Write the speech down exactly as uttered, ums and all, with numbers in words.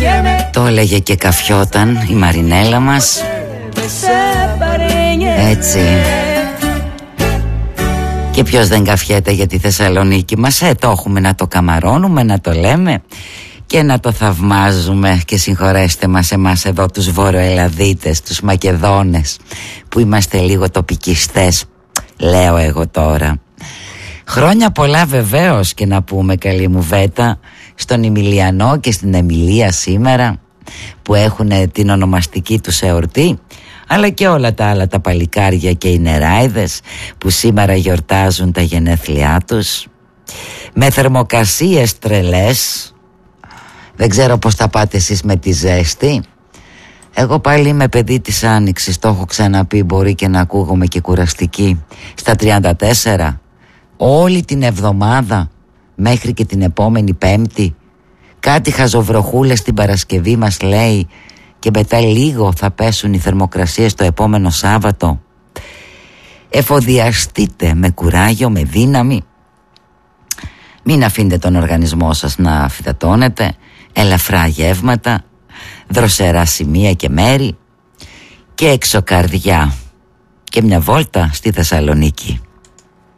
Το έλεγε και καφιόταν η Μαρινέλα μας. Έτσι. Και ποιος δεν καφιέται για τη Θεσσαλονίκη μας? Ε, το έχουμε να το καμαρώνουμε, να το λέμε και να το θαυμάζουμε. Και συγχωρέστε μας εμάς εδώ τους Βορειοελλαδίτες, τους Μακεδόνες, που είμαστε λίγο τοπικιστές, λέω εγώ τώρα. Χρόνια πολλά βεβαίως, και να πούμε καλή μου Βέτα στον Εμιλιανό και στην Εμιλία σήμερα, που έχουν την ονομαστική τους εορτή, αλλά και όλα τα άλλα τα παλικάρια και οι νεράιδες που σήμερα γιορτάζουν τα γενέθλιά τους με θερμοκρασίες τρελές. Δεν ξέρω πώς θα πάτε εσείς με τη ζέστη. Εγώ πάλι είμαι παιδί της Άνοιξης, το έχω ξαναπεί, μπορεί και να ακούγομαι και κουραστική. Στα τριάντα τέσσερα όλη την εβδομάδα μέχρι και την επόμενη Πέμπτη. Κάτι χαζοβροχούλες την Παρασκευή μας λέει, και μετά λίγο θα πέσουν οι θερμοκρασίες το επόμενο Σάββατο. Εφοδιαστείτε με κουράγιο, με δύναμη. Μην αφήνετε τον οργανισμό σας να αφυδατώνετε. Ελαφρά γεύματα, δροσερά σημεία και μέρη και εξωκαρδιά και μια βόλτα στη Θεσσαλονίκη.